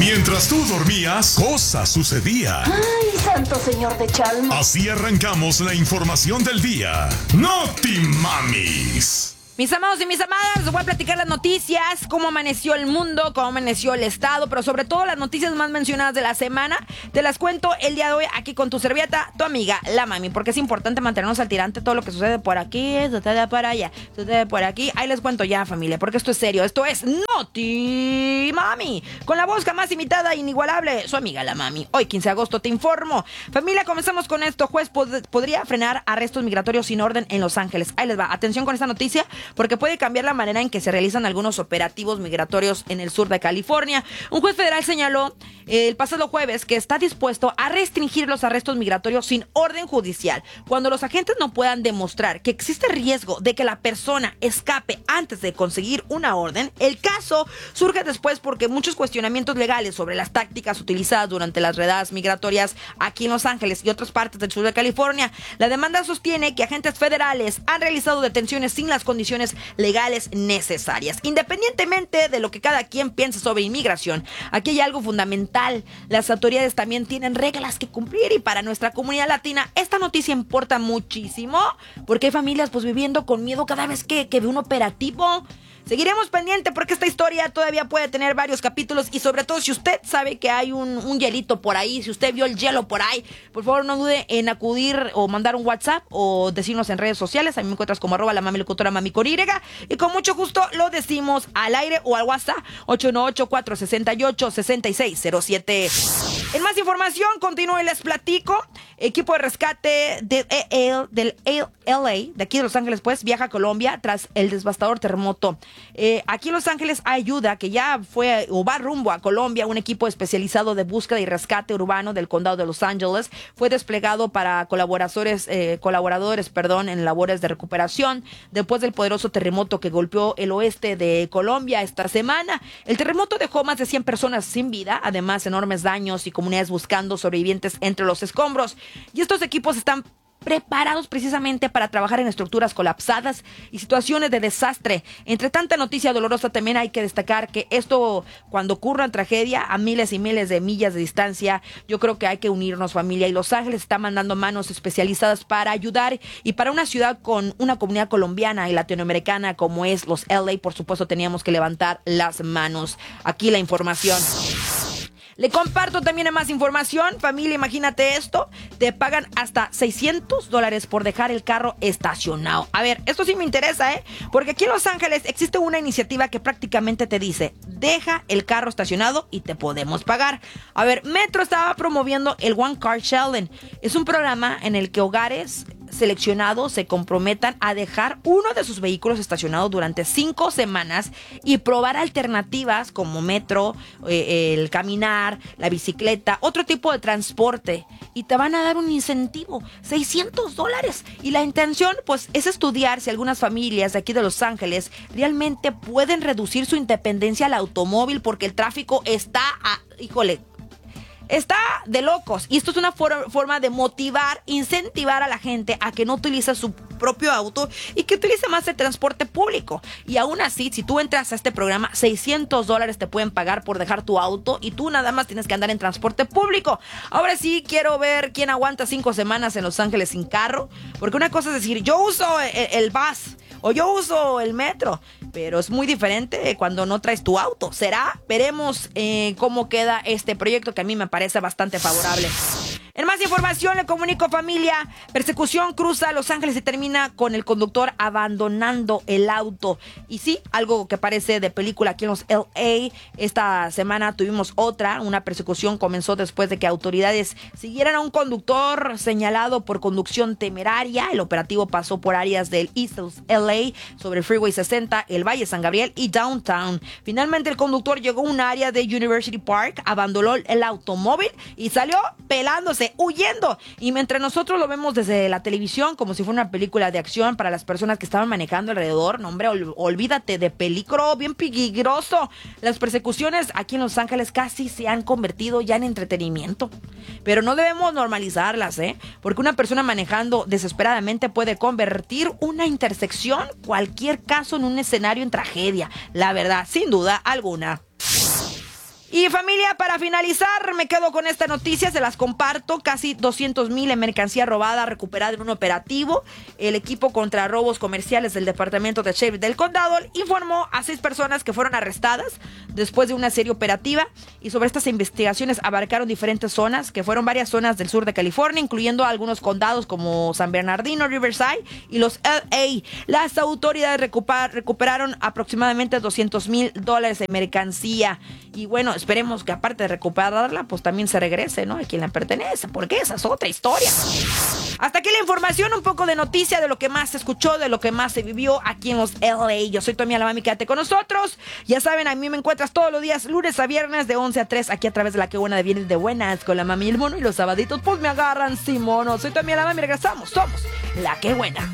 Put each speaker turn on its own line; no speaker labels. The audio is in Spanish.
Mientras tú dormías, cosas sucedían.
¡Ay, santo señor de Chalma!
Así arrancamos la información del día. ¡Noti Mamis!
Mis amados y mis amadas, les voy a platicar las noticias, cómo amaneció el mundo, cómo amaneció el estado, pero sobre todo las noticias más mencionadas de la semana. Te las cuento el día de hoy aquí con tu servieta, tu amiga, la Mami, porque es importante mantenernos al tirante todo lo que sucede por aquí, sucede por allá, sucede por aquí. Ahí les cuento ya, familia, porque esto es serio, esto es Noti Mami, con la voz jamás imitada e inigualable, su amiga, la Mami. Hoy, 15 de agosto, te informo. Familia, comenzamos con esto. Juez podría frenar arrestos migratorios sin orden en Los Ángeles. Ahí les va, atención con esta noticia, porque puede cambiar la manera en que se realizan algunos operativos migratorios en el sur de California. Un juez federal señaló el pasado jueves que está dispuesto a restringir los arrestos migratorios sin orden judicial cuando los agentes no puedan demostrar que existe riesgo de que la persona escape antes de conseguir una orden. El caso surge después porque muchos cuestionamientos legales sobre las tácticas utilizadas durante las redadas migratorias aquí en Los Ángeles y otras partes del sur de California. La demanda sostiene que agentes federales han realizado detenciones sin las condiciones legales necesarias. Independientemente de lo que cada quien piense sobre inmigración, aquí hay algo fundamental. Las autoridades también tienen reglas que cumplir y para nuestra comunidad latina esta noticia importa muchísimo porque hay familias pues viviendo con miedo cada vez que ve un operativo. Seguiremos pendiente porque esta historia todavía puede tener varios capítulos y sobre todo si usted sabe que hay un hielito por ahí, si usted vio el hielo por ahí, por favor no dude en acudir o mandar un WhatsApp o decirnos en redes sociales. A mí me encuentras como @lamamilocutora mami con Y y con mucho gusto lo decimos al aire o al WhatsApp 818-468-6607. En más información, continúo y les platico. Equipo de rescate del LA, de aquí de Los Ángeles, pues, viaja a Colombia tras el devastador terremoto. Aquí en Los Ángeles hay ayuda que ya fue o va rumbo a Colombia. Un equipo especializado de búsqueda y rescate urbano del condado de Los Ángeles fue desplegado para colaboradores, en labores de recuperación después del poderoso terremoto que golpeó el oeste de Colombia esta semana. El terremoto dejó más de 100 personas sin vida, además enormes daños y comunidades buscando sobrevivientes entre los escombros. Y estos equipos están preparados precisamente para trabajar en estructuras colapsadas y situaciones de desastre. Entre tanta noticia dolorosa también hay que destacar que esto, cuando ocurra en tragedia a miles y miles de millas de distancia, yo creo que hay que unirnos, familia, y Los Ángeles está mandando manos especializadas para ayudar, y para una ciudad con una comunidad colombiana y latinoamericana como es los LA, por supuesto teníamos que levantar las manos. Aquí la información. Le comparto también más información. Familia, imagínate esto. Te pagan hasta $600 por dejar el carro estacionado. A ver, esto sí me interesa, porque aquí en Los Ángeles existe una iniciativa que prácticamente te dice: deja el carro estacionado y te podemos pagar. A ver, Metro estaba promoviendo el One Car Challenge. Es un programa en el que hogares seleccionados se comprometan a dejar uno de sus vehículos estacionados durante 5 semanas y probar alternativas como metro, el caminar, la bicicleta, otro tipo de transporte, y te van a dar un incentivo, $600. Y la intención pues es estudiar si algunas familias de aquí de Los Ángeles realmente pueden reducir su independencia al automóvil, porque el tráfico está está de locos. Y esto es una forma de motivar, incentivar a la gente a que no utilice su propio auto y que utilice más el transporte público. Y aún así, si tú entras a este programa, $600 te pueden pagar por dejar tu auto y tú nada más tienes que andar en transporte público. Ahora sí quiero ver quién aguanta 5 semanas en Los Ángeles sin carro, porque una cosa es decir, yo uso el bus o yo uso el metro, pero es muy diferente cuando no traes tu auto. ¿Será? Veremos cómo queda este proyecto, que a mí me parece bastante favorable. En más información le comunico, familia, persecución cruza Los Ángeles y termina con el conductor abandonando el auto. Y sí, algo que parece de película aquí en los LA. Esta semana tuvimos una persecución comenzó después de que autoridades siguieran a un conductor señalado por conducción temeraria. El operativo pasó por áreas del East LA, sobre el Freeway 60, el Valle San Gabriel y Downtown. Finalmente el conductor llegó a un área de University Park, abandonó el automóvil y salió pelándose, huyendo. Y mientras nosotros lo vemos desde la televisión como si fuera una película de acción, para las personas que estaban manejando alrededor, no hombre, olvídate de peligro, bien peligroso. Las persecuciones aquí en Los Ángeles casi se han convertido ya en entretenimiento, pero no debemos normalizarlas, porque una persona manejando desesperadamente puede convertir una intersección, cualquier caso, en un escenario en tragedia, la verdad, sin duda alguna. Y familia, para finalizar, me quedo con esta noticia, se las comparto. Casi 200,000 en mercancía robada recuperada en un operativo. El equipo contra robos comerciales del Departamento de Sheriff del Condado informó a 6 personas que fueron arrestadas después de una serie operativa. Y sobre estas investigaciones abarcaron diferentes zonas, que fueron varias zonas del sur de California, incluyendo algunos condados como San Bernardino, Riverside y los LA. Las autoridades recuperaron aproximadamente $200,000 de mercancía. Y bueno, esperemos que aparte de recuperarla, pues también se regrese, ¿no? A quien le pertenece, porque esa es otra historia. Hasta aquí la información, un poco de noticia de lo que más se escuchó, de lo que más se vivió aquí en los LA. Yo soy tu amiga la Mami, quédate con nosotros. Ya saben, a mí me encuentras todos los días, lunes a viernes, de 11 a 3, aquí a través de La Que Buena de Viernes de Buenas, con la Mami y el Mono. Y los sabaditos, pues me agarran, sí, mono. Soy tu amiga la Mami, regresamos, somos La Que Buena.